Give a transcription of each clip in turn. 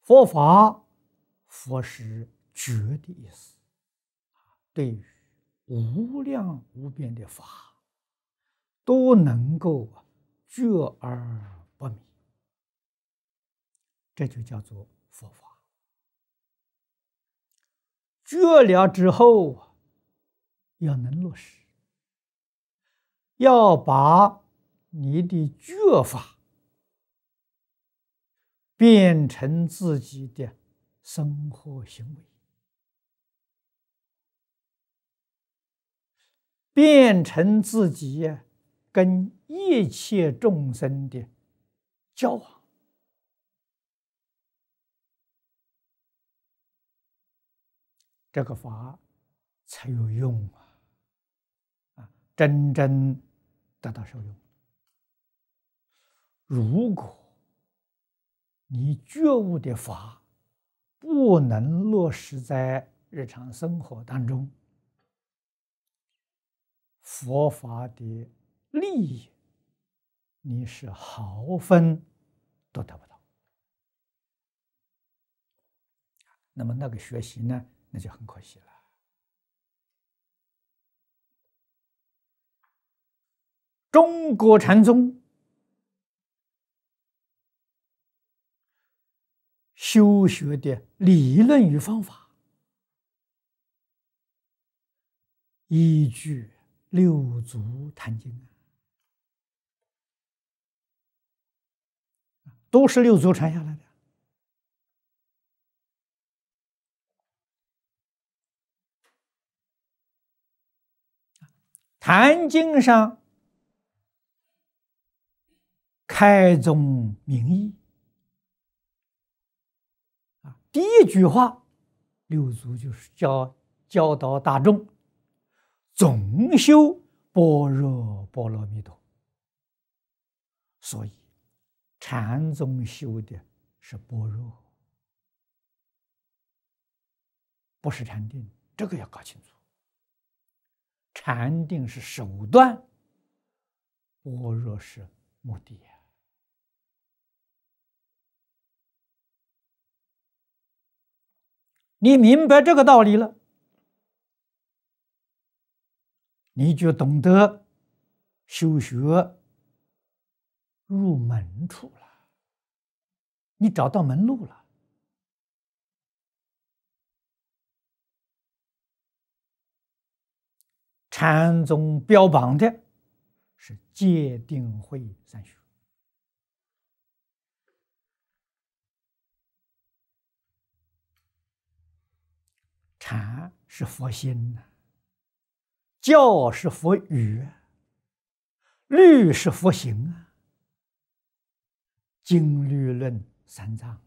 佛法，佛是觉的意思。对于无量无边的法，都能够觉而不迷，这就叫做佛法。觉了之后，要能落实，要把你的觉法变成自己的生活行为，变成自己跟一切众生的交往，这个法才有用真正得到受用。如果你觉悟的法不能落实在日常生活当中，佛法的利益你是毫分都得不到。那么那个学习呢，那就很可惜了。中国禅宗修学的理论与方法，依据六祖坛经都是六祖传下来的。坛经上开宗明义第一句话，六祖就是教导大众总修般若波罗蜜多。所以禅宗修的是般若，不是禅定，这个要搞清楚。禅定是手段，般若是目的。你明白这个道理了，你就懂得修学入门处了，你找到门路了。禅宗标榜的是戒定慧三学，禅是佛心教是佛语，律是佛行经律论三藏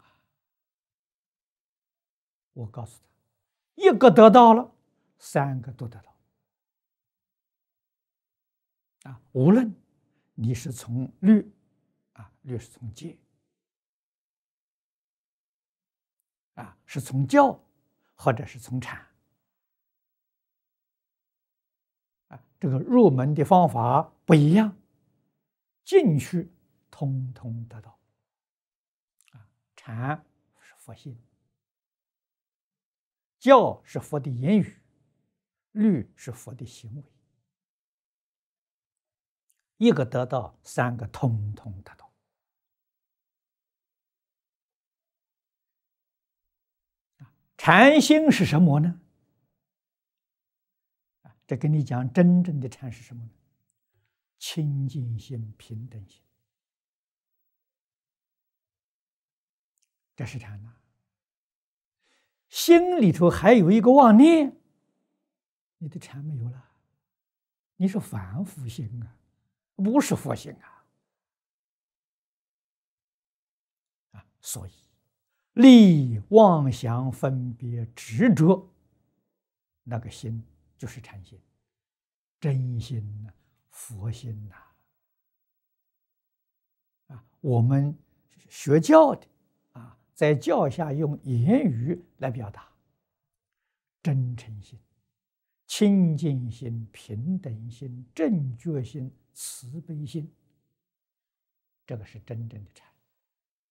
我告诉他，一个得到了，三个都得到无论你是从律律是从戒是从教或者是从禅这个入门的方法不一样，进去通通得到禅是佛性，教是佛的言语，律是佛的行为，一个得到，三个通通得到。禅心是什么呢？这跟你讲，真正的禅是什么呢？清净心、平等心，这是禅心里头还有一个妄念，你的禅没有了，你是凡夫心不是佛心所以离妄想分别执着，那个心就是禅心，真心佛心我们学教的在教下用言语来表达真诚心、清净心、平等心、正觉心、慈悲心，这个是真正的禅。